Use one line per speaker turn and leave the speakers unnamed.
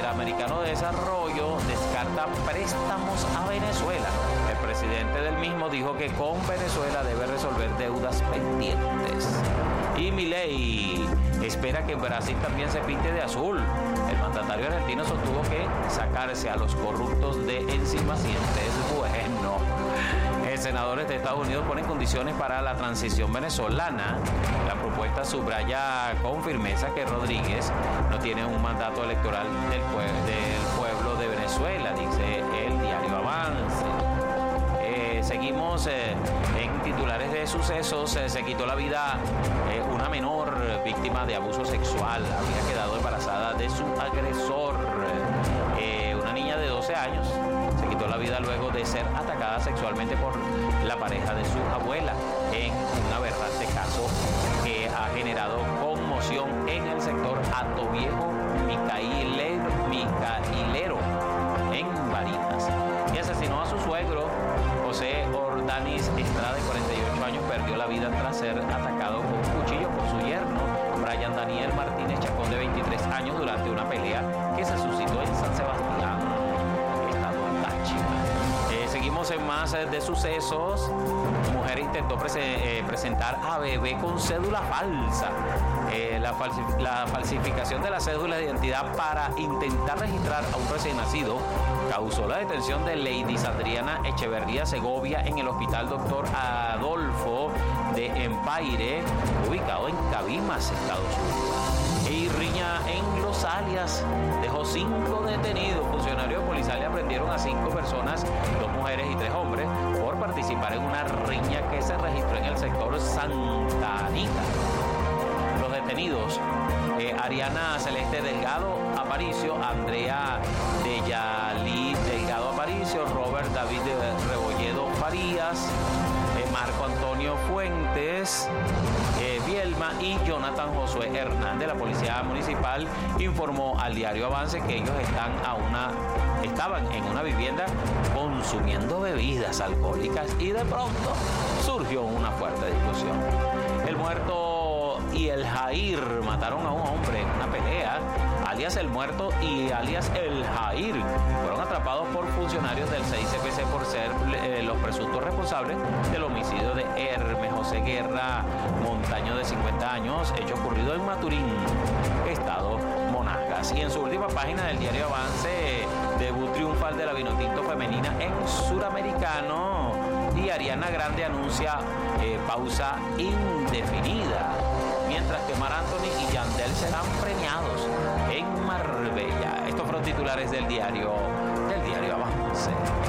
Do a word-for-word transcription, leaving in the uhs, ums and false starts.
Interamericano de Desarrollo descarta préstamos a Venezuela. El presidente del mismo dijo que con Venezuela debe resolver deudas pendientes. Y Milei espera que en Brasil también se pinte de azul. El mandatario argentino sostuvo que sacarse a los corruptos de encima siempre es bueno. Senadores de Estados Unidos ponen condiciones para la transición venezolana. La propuesta subraya con firmeza que Rodríguez no tiene un mandato electoral del, pue- del pueblo de Venezuela, dice el diario Avance. Eh, seguimos eh, en titulares de sucesos. Eh, se quitó la vida eh, una menor víctima de abuso sexual. Había quedado embarazada de su agresor. Eh, una niña de doce años se quitó la vida luego de ser atacada sexualmente por la pareja de su abuela en un aberrante caso que ha generado conmoción en el sector Hatoviejo Micailero, Micailero en Barinas. Y asesinó a su suegro. José Ordanis Estrada, de cuarenta y ocho años, perdió la vida tras ser atacado con un cuchillo por su yerno, Brian Daniel Martínez Chacón, de veintitrés años, durante una pelea que se suscitó en San Sebastián, estado Táchira. Eh, seguimos en más eh, de sucesos. Mujer intentó prese- eh, presentar a bebé con cédula falsa. Eh, la, falsif- la falsificación de la cédula de identidad para intentar registrar a un recién nacido causó la detención de Lady Adriana Echeverría Segovia en el hospital Doctor Adolfo de Empire, ubicado en Cabimas, Estados Unidos. Y riña en Los Alias dejó cinco detenidos. Funcionarios policiales aprendieron a cinco personas, dos mujeres y tres hombres, por participar en una riña que se registró en el sector Santa Anita. Los detenidos, eh, Ariana Celeste Delgado Aparicio, Andrea Deyalí Delgado Aparicio, Robert David de Rebolledo Farías, eh, Marco Antonio Fuentes eh, Bielma y Jonathan Josué Hernández. La policía municipal informó al diario Avance que ellos están a una, estaban en una vivienda consumiendo bebidas alcohólicas y de pronto surgió una fuerte discusión. El muerto y el Jair mataron a un hombre en una pelea. Alias el muerto y alias el Jair fueron atrapados por funcionarios del C I C P C por ser eh, los presuntos responsables del homicidio de Hermes José Guerra Montaño, de cincuenta años, hecho ocurrido en Maturín, estado Monagas. Y en su última página del diario Avance, debut triunfal de la Vinotinto femenina en Suramericano, y Ariana Grande anuncia eh, pausa indefinida, mientras que Mar Anthony y Yandel serán premiados en Marbella. Estos fueron titulares del diario, del diario Avance.